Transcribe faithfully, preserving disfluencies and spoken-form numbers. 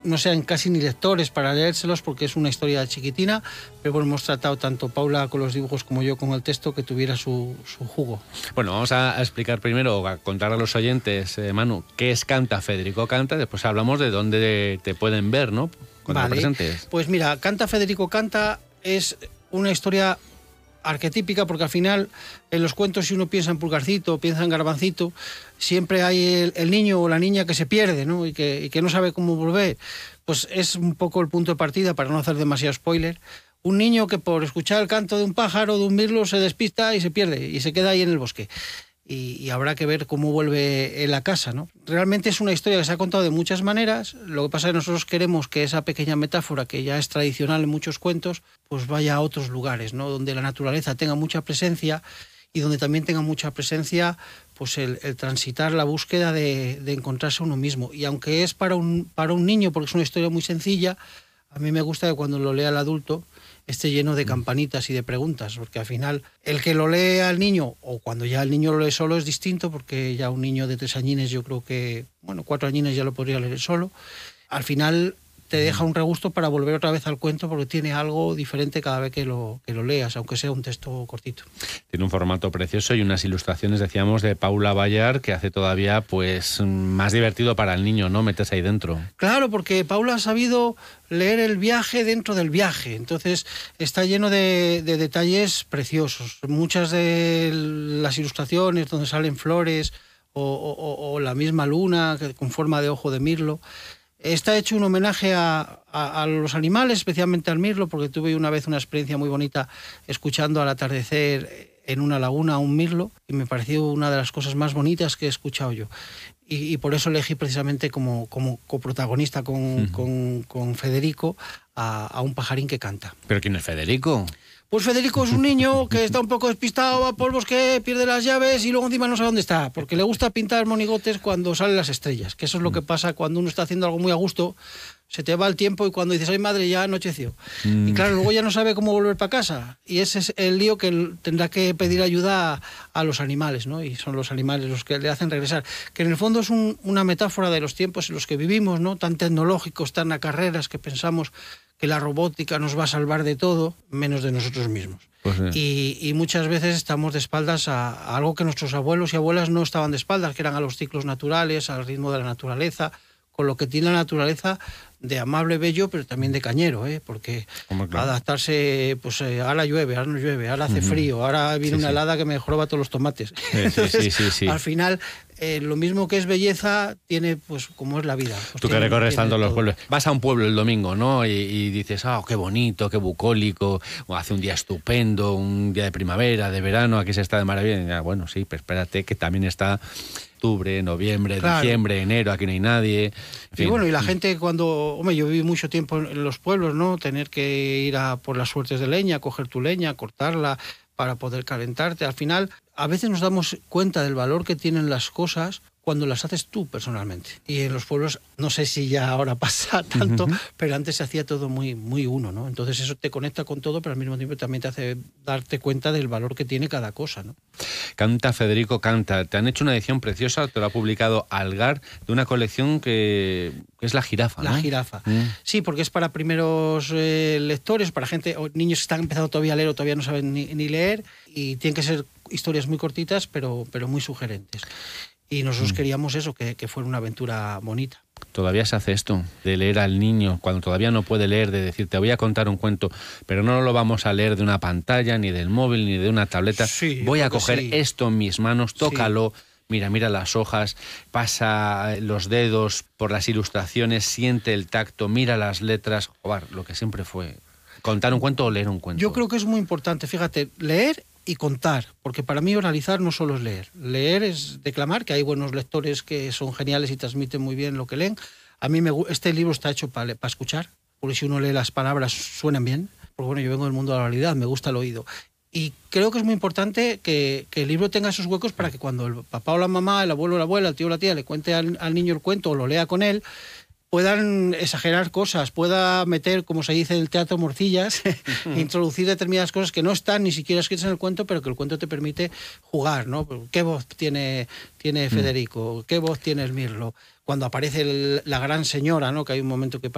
no sean casi ni lectores para leérselos porque es una historia chiquitina, pero bueno, hemos tratado tanto Paula con los dibujos como yo con el texto que tuviera su, su jugo. Bueno, vamos a explicar primero, a contar a los oyentes, eh, Manu, qué es Canta Federico Canta, después hablamos de dónde te pueden ver, ¿no? Cuando Vale, lo presentes. Pues mira, Canta Federico Canta es una historia arquetípica porque al final en los cuentos, si uno piensa en Pulgarcito, piensa en Garbancito, siempre hay el, el niño o la niña que se pierde, ¿no? Y que, y que no sabe cómo volver. Pues es un poco el punto de partida, para no hacer demasiado spoiler. Un niño que por escuchar el canto de un pájaro, de un mirlo, se despista y se pierde y se queda ahí en el bosque. Y, y habrá que ver cómo vuelve en la casa, ¿no? Realmente es una historia que se ha contado de muchas maneras. Lo que pasa es que nosotros queremos que esa pequeña metáfora, que ya es tradicional en muchos cuentos, pues vaya a otros lugares, ¿no? Donde la naturaleza tenga mucha presencia y donde también tenga mucha presencia pues el, el transitar la búsqueda de, de encontrarse a uno mismo. Y aunque es para un, para un niño, porque es una historia muy sencilla, a mí me gusta que cuando lo lea el adulto esté lleno de campanitas y de preguntas, porque al final el que lo lee al niño, o cuando ya el niño lo lee solo, es distinto, porque ya un niño de tres añines, yo creo que, bueno, cuatro añines ya lo podría leer solo. Al final te deja un regusto para volver otra vez al cuento, porque tiene algo diferente cada vez que lo, que lo leas, aunque sea un texto cortito. Tiene un formato precioso y unas ilustraciones, decíamos, de Paula Bayar, que hace todavía pues más divertido para el niño, ¿no? Meterse ahí dentro. Claro, porque Paula ha sabido leer el viaje dentro del viaje, entonces está lleno de, de detalles preciosos. Muchas de las ilustraciones donde salen flores o, o, o la misma luna con forma de ojo de mirlo, está hecho un homenaje a, a, a los animales, especialmente al mirlo, porque tuve una vez una experiencia muy bonita escuchando al atardecer en una laguna a un mirlo y me pareció una de las cosas más bonitas que he escuchado yo. Y, y por eso elegí precisamente como, como coprotagonista con, uh-huh. con, con Federico a, a un pajarín que canta. ¿Pero quién es Federico? Pues Federico es un niño que está un poco despistado, va por el bosque, pierde las llaves y luego encima no sabe dónde está, porque le gusta pintar monigotes cuando salen las estrellas, que eso es lo que pasa cuando uno está haciendo algo muy a gusto, se te va el tiempo y cuando dices, ay madre, ya anocheció. Mm. Y claro, luego ya no sabe cómo volver para casa. Y ese es el lío que tendrá que pedir ayuda a, a los animales, ¿no? Y son los animales los que le hacen regresar. Que en el fondo es un, una metáfora de los tiempos en los que vivimos, ¿no? Tan tecnológicos, tan a carreras, que pensamos que la robótica nos va a salvar de todo, menos de nosotros mismos. Pues sí. y, y muchas veces estamos de espaldas a, a algo que nuestros abuelos y abuelas no estaban de espaldas, que eran a los ciclos naturales, al ritmo de la naturaleza, con lo que tiene la naturaleza de amable, bello, pero también de cañero, ¿eh? Porque claro, adaptarse, pues eh, ahora llueve, ahora no llueve, ahora hace uh-huh. frío, ahora viene sí, una helada sí. que me joroba todos los tomates. Sí, Entonces, sí, sí, sí. al final, eh, lo mismo que es belleza, tiene, pues, como es la vida. Pues Tú tiene, que recorres tanto los todo. pueblos, vas a un pueblo el domingo, ¿no? Y, y dices, ah, oh, qué bonito, qué bucólico, o hace un día estupendo, un día de primavera, de verano, aquí se está de maravilla. Ya, bueno, sí, pero espérate que también está octubre, noviembre, claro. diciembre, enero, aquí no hay nadie. En fin. Y bueno, y la gente cuando, hombre, yo viví mucho tiempo en los pueblos, ¿no? Tener que ir a por las suertes de leña, coger tu leña, cortarla para poder calentarte. Al final, a veces nos damos cuenta del valor que tienen las cosas cuando las haces tú personalmente. Y en los pueblos, no sé si ya ahora pasa tanto, uh-huh. pero antes se hacía todo muy, muy uno, ¿no? Entonces eso te conecta con todo, pero al mismo tiempo también te hace darte cuenta del valor que tiene cada cosa, ¿no? Canta Federico Canta. Te han hecho una edición preciosa, te lo ha publicado Algar, de una colección que, que es La Jirafa, ¿no? La Jirafa. Mm. Sí, porque es para primeros eh, lectores, para gente, o niños que están empezando todavía a leer o todavía no saben ni, ni leer, y tienen que ser historias muy cortitas, pero, pero muy sugerentes. Y nosotros queríamos eso, que, que fuera una aventura bonita. Todavía se hace esto, de leer al niño, cuando todavía no puede leer, de decir, te voy a contar un cuento, pero no lo vamos a leer de una pantalla, ni del móvil, ni de una tableta. Sí, voy a coger sí. esto en mis manos, tócalo, sí. mira, mira las hojas, pasa los dedos por las ilustraciones, siente el tacto, mira las letras. Joder, lo que siempre fue contar un cuento o leer un cuento. Yo creo que es muy importante, fíjate, leer y contar, porque para mí oralizar no solo es leer. Leer es declamar, que hay buenos lectores que son geniales y transmiten muy bien lo que leen. A mí me, este libro está hecho para, para escuchar, porque si uno lee las palabras suenan bien, porque bueno, yo vengo del mundo de la oralidad, me gusta el oído. Y creo que es muy importante que, que el libro tenga esos huecos para que cuando el papá o la mamá, el abuelo o la abuela, el tío o la tía le cuente al, al niño el cuento o lo lea con él, puedan exagerar cosas, pueda meter, como se dice en el teatro, morcillas, introducir determinadas cosas que no están ni siquiera escritas en el cuento, pero que el cuento te permite jugar, ¿no? ¿Qué voz tiene, tiene Federico? ¿Qué voz tiene el mirlo? Cuando aparece el, la gran señora, ¿no? Que hay un momento que